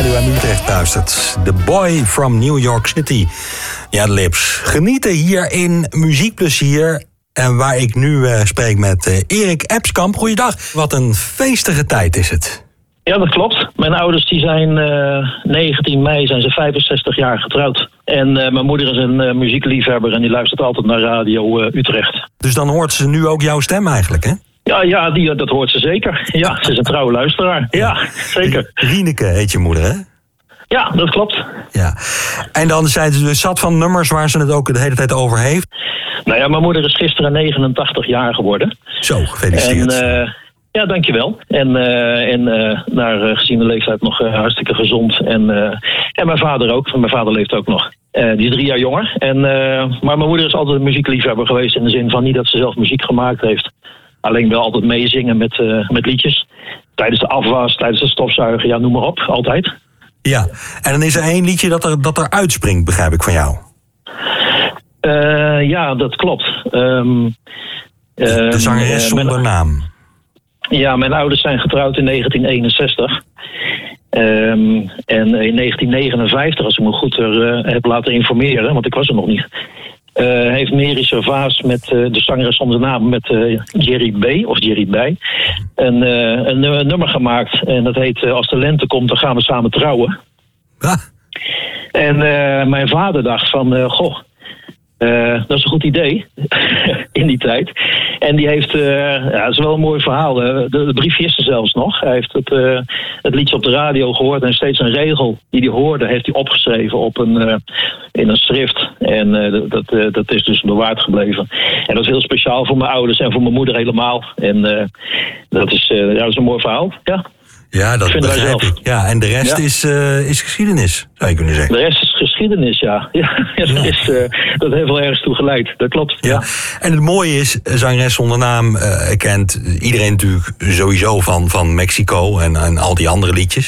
Radio M Utrecht luistert. The Boy from New York City. Ja, de Lips. Genieten hier in Muziekplezier. En waar ik nu spreek met Erik Epskamp. Goeiedag. Wat een feestige tijd is het. Ja, dat klopt. Mijn ouders die zijn 19 mei zijn ze 65 jaar getrouwd. En mijn moeder is een muziekliefhebber en die luistert altijd naar Radio Utrecht. Dus dan hoort ze nu ook jouw stem eigenlijk, hè? Ja, dat hoort ze zeker. Ja, ze is een trouwe luisteraar. Ja, zeker. Rieneke heet je moeder, hè? Ja, dat klopt. Ja. En dan zijn ze dus zat van nummers waar ze het ook de hele tijd over heeft. Nou ja, mijn moeder is gisteren 89 jaar geworden. Zo, gefeliciteerd. Ja, dankjewel. En naar gezien de leeftijd nog hartstikke gezond. En mijn vader ook. Mijn vader leeft ook nog. Die is 3 jaar jonger. Maar mijn moeder is altijd een muziekliefhebber geweest. In de zin van niet dat ze zelf muziek gemaakt heeft. Alleen wel altijd meezingen met liedjes. Tijdens de afwas, tijdens het stofzuigen. Ja, noem maar op. Altijd. Ja, en dan is er 1 liedje dat er uitspringt, begrijp ik van jou. Ja, dat klopt. De zangeres zonder naam. Ja, mijn ouders zijn getrouwd in 1961. En in 1959, als ik me goed heb laten informeren, want ik was er nog niet, heeft Mary Servaas met de zangeres zonder naam, met Jerry B. of Jerry Bij, een nummer gemaakt. En dat heet Als de lente komt, dan gaan we samen trouwen. Ah. En mijn vader dacht van, dat is een goed idee in die tijd. En die heeft, dat is wel een mooi verhaal. De briefje is er zelfs nog. Hij heeft het liedje op de radio gehoord en steeds een regel die hij hoorde, heeft hij opgeschreven in een schrift. En dat is dus bewaard gebleven. En dat is heel speciaal voor mijn ouders en voor mijn moeder helemaal. En dat is een mooi verhaal, ja. Ja, dat begrijp ik. Ja, en de rest is geschiedenis, zou je kunnen zeggen. De rest is geschiedenis, ja. Dat heeft wel ergens toe geleid, dat klopt. Ja. En het mooie is, zangeres zonder naam kent iedereen natuurlijk sowieso van Mexico en al die andere liedjes.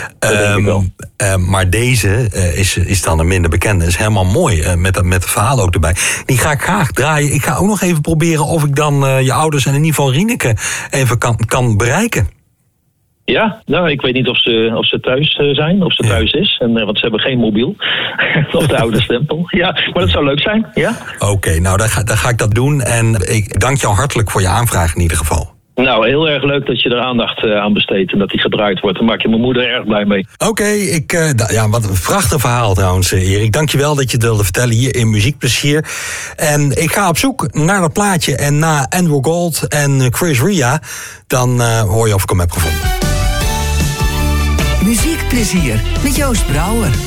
Maar deze is dan een minder bekende. Dat is helemaal mooi, met het verhaal ook erbij. Die ga ik graag draaien. Ik ga ook nog even proberen of ik dan je ouders en in ieder geval Rieneke even kan bereiken. Ja, nou, ik weet niet of ze thuis zijn, of ze thuis is. Want ze hebben geen mobiel. Of de oude stempel. Ja, maar dat zou leuk zijn, ja. Oké, nou, dan ga ik dat doen. En ik dank jou hartelijk voor je aanvraag in ieder geval. Nou, heel erg leuk dat je er aandacht aan besteedt en dat die gedraaid wordt. Daar maak je mijn moeder erg blij mee. Oké, wat een prachtig verhaal trouwens, Erik. Dank je wel dat je het wilde vertellen hier in Muziekplezier. En ik ga op zoek naar dat plaatje. En na Andrew Gold en Chris Ria, dan hoor je of ik hem heb gevonden. Muziekplezier met Joost Brouwer.